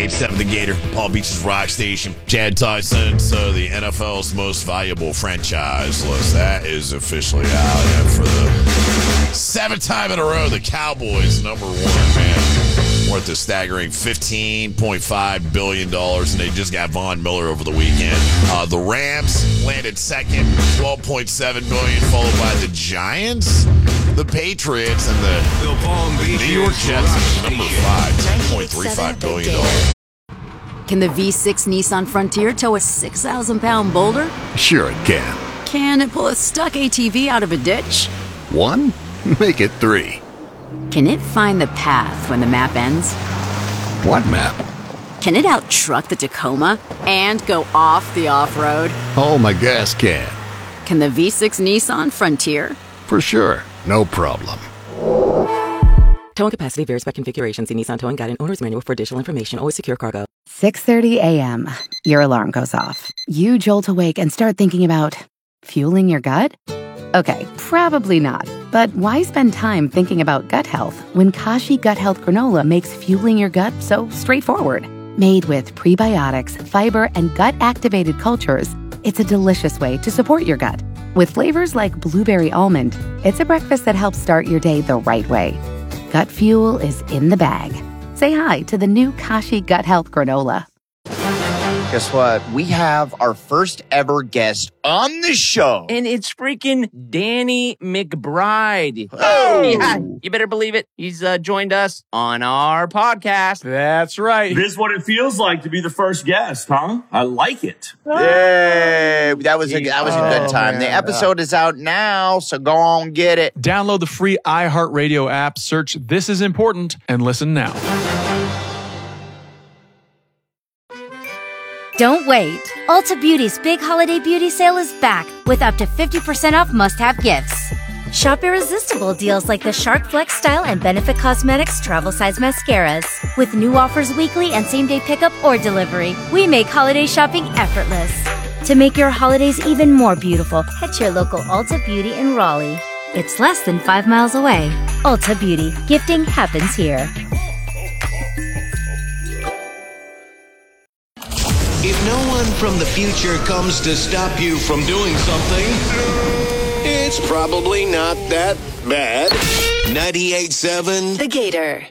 98.7 The Gator, Palm Beach's rock station. Chad Tyson, so the NFL's most valuable franchise list. That is officially out. And for the 7th time in a row, the Cowboys, number one, man. Worth a staggering $15.5 billion, and they just got Von Miller over the weekend. The Rams landed second, $12.7 billion, followed by the Giants, the Patriots, and the New York Jets, number 5, $10.35 billion. Can the V6 Nissan Frontier tow a 6,000-pound boulder? Sure it can. Can it pull a stuck ATV out of a ditch? 1? Make it 3. Can it find the path when the map ends? What map? Can it out-truck the Tacoma and go off the off-road? Oh, my gas can. Can the V6 Nissan Frontier? For sure. No problem. Towing capacity varies by configuration. See Nissan Towing Guide and Owner's Manual for additional information. Always secure cargo. 6:30 a.m. Your alarm goes off. You jolt awake and start thinking about fueling your gut? Okay, probably not. But why spend time thinking about gut health when Kashi Gut Health Granola makes fueling your gut so straightforward? Made with prebiotics, fiber, and gut-activated cultures, it's a delicious way to support your gut. With flavors like blueberry almond, it's a breakfast that helps start your day the right way. Gut fuel is in the bag. Say hi to the new Kashi Gut Health Granola. Guess what? We have our first ever guest on the show. And it's freaking Danny McBride. Oh! Yeah, you better believe it. He's joined us on our podcast. That's right. This is what it feels like to be the first guest, huh? I like it. Yay! That was a good time. Man. The episode is out now, so go on get it. Download the free iHeartRadio app, search This Is Important, and listen now. Don't wait. Ulta Beauty's big holiday beauty sale is back with up to 50% off must-have gifts. Shop irresistible deals like the Shark Flex Style and Benefit Cosmetics travel size mascaras. With new offers weekly and same-day pickup or delivery, we make holiday shopping effortless. To make your holidays even more beautiful, head to your local Ulta Beauty in Raleigh. It's less than 5 miles away. Ulta Beauty. Gifting happens here. If no one from the future comes to stop you from doing something, it's probably not that bad. 98.7 The Gator.